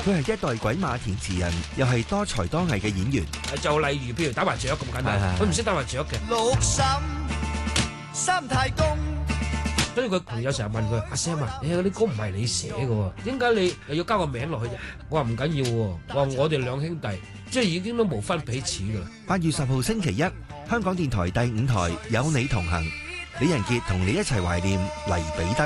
佢係一代鬼馬填詞人，又係多才多藝嘅演員。 就例如譬如打麻雀咁簡單，佢唔識打麻雀嘅。 六嬸三太公， 所以佢朋友成日問佢：阿 Sam 啊，嗰啲歌唔係你寫嘅喎，點解你又要加個名落去啫？我話唔緊要喎，我話我哋兩兄弟即係已經都無分彼此㗎啦。 8月10號星期一，香港電台第5台有你同行，李仁傑同你一齊懷念黎彼得。